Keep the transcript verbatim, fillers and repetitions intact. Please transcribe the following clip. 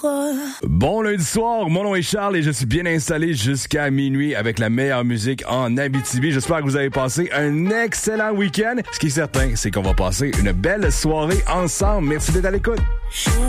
Bon lundi soir, mon nom est Charles et je suis bien installé jusqu'à minuit avec la meilleure musique en Abitibi. J'espère que vous avez passé un excellent week-end. Ce qui est certain, c'est qu'on va passer une belle soirée ensemble. Merci d'être à l'écoute.